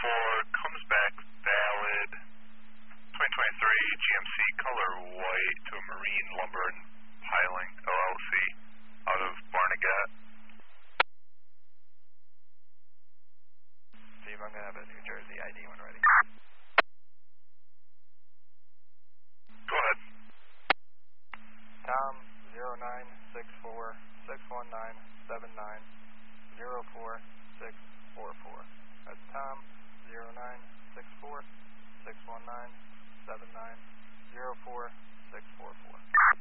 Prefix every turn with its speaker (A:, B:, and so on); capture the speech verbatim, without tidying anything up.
A: four comes back valid. twenty twenty-three G M C color white to a marine